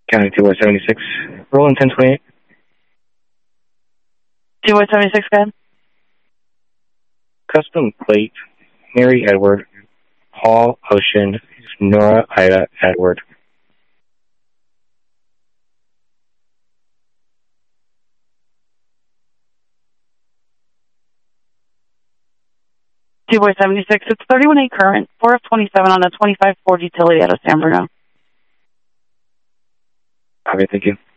County 276. Rolling 1028. 276, go ahead. Custom plate, Mary Edward, Paul Ocean, Nora Ida Edward. Boy 76, it's 31A current, 4 of 27 on a 25 Ford utility out of San Bruno. Okay, thank you.